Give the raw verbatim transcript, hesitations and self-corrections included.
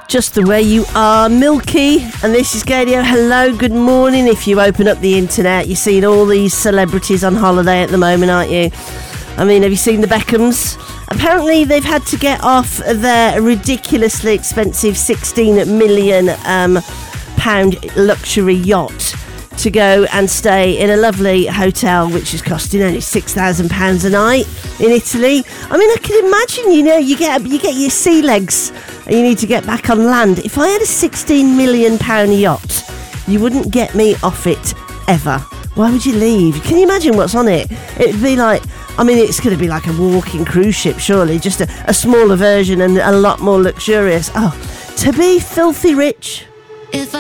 Just the way you are, Milky. And this is Gadio. Hello, good morning. If you open up the internet, you're seeing all these celebrities on holiday at the moment, aren't you? I mean, have you seen the Beckhams? Apparently, they've had to get off their ridiculously expensive sixteen million um, pound luxury yacht to go and stay in a lovely hotel which is costing only six thousand pounds a night in Italy. I mean, I can imagine, you know, you get you get your sea legs and you need to get back on land. If I had a sixteen million pound yacht, you wouldn't get me off it ever. Why would you leave? Can you imagine what's on it? It'd be like, I mean, it's going to be like a walking cruise ship, surely, just a, a smaller version and a lot more luxurious. Oh, to be filthy rich. If